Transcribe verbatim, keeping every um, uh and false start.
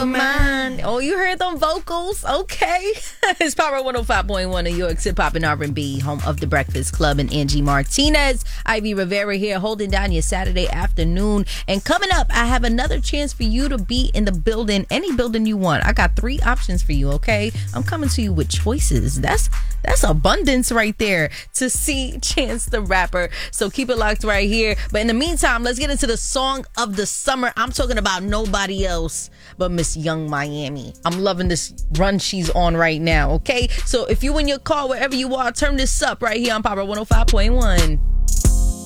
were mine. Oh, you heard them vocals? Okay. It's Power one oh five point one, New York's hip hop and R and B, home of The Breakfast Club and Angie Martinez. Ivy Rivera here, holding down your Saturday afternoon. And coming up, I have another chance for you to be in the building, any building you want. I got three options for you, okay? I'm coming to you with choices. That's that's abundance right there to see Chance the Rapper. So keep it locked right here. But in the meantime, let's get into the song of the summer. I'm talking about nobody else but Miss Young Miami. I'm loving this run she's on right now, okay? So if you in your car, wherever you are, turn this up right here on Power one oh five point one.